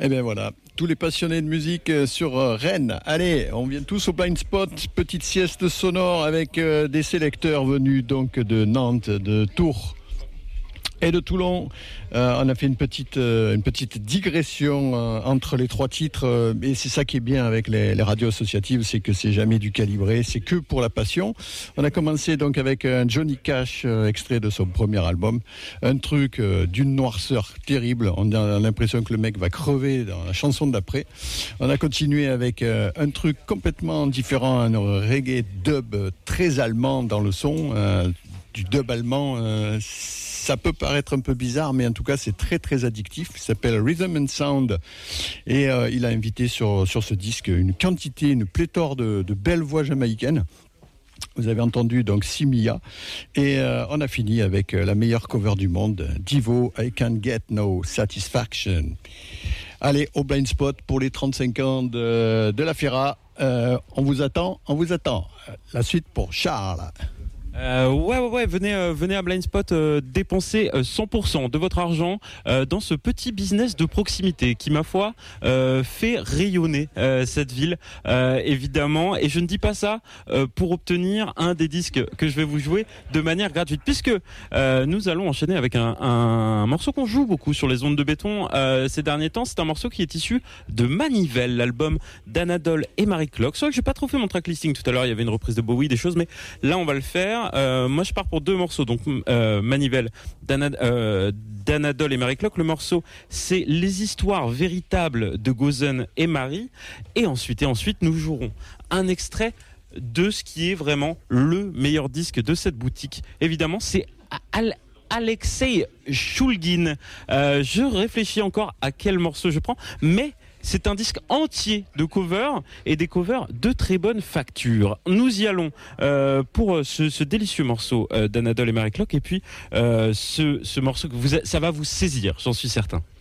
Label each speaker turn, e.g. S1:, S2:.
S1: Et bien voilà, tous les passionnés de musique sur Rennes. Allez, on vient tous au Blind Spot, petite sieste sonore avec des sélecteurs venus donc de Nantes, de Tours et de Toulon. On a fait une petite digression entre les trois titres, et c'est ça qui est bien avec les radios associatives, c'est que c'est jamais du calibré, c'est que pour la passion. On a commencé donc avec un Johnny Cash, extrait de son premier album, un truc d'une noirceur terrible, on a l'impression que le mec va crever dans la chanson d'après. On a continué avec un truc complètement différent, un reggae dub très allemand dans le son, du dub allemand. Ça peut paraître un peu bizarre, mais en tout cas, c'est très, très addictif. Il s'appelle Rhythm and Sound. Et il a invité sur ce disque une pléthore de belles voix jamaïcaines. Vous avez entendu donc Simia. Et on a fini avec la meilleure cover du monde, Divo, I Can't Get No Satisfaction. Allez, au Blind Spot pour les 35 ans de la Ferra. On vous attend. La suite pour Charles.
S2: Ouais, venez à Blind Spot dépenser 100% de votre argent dans ce petit business de proximité qui, ma foi, fait rayonner cette ville, évidemment. Et je ne dis pas ça pour obtenir un des disques que je vais vous jouer de manière gratuite, puisque nous allons enchaîner avec un morceau qu'on joue beaucoup sur les ondes de béton ces derniers temps. C'est un morceau qui est issu de Manivelle, l'album d'Anadol et Marie Clock. C'est vrai que j'ai pas trop fait mon track listing tout à l'heure, il y avait une reprise de Bowie, des choses, mais là on va le faire. Moi je pars pour deux morceaux, donc Manivelle d'Anadol et Marie Clock. Le morceau c'est Les histoires véritables de Gozen et Marie, et ensuite nous jouerons un extrait de ce qui est vraiment le meilleur disque de cette boutique. Évidemment c'est Alexei Shulgin. Je réfléchis encore à quel morceau je prends, mais c'est un disque entier de covers, et des covers de très bonne facture. Nous y allons pour ce délicieux morceau d'Anadol et Marie Clock, et puis ce morceau ça va vous saisir, j'en suis certain.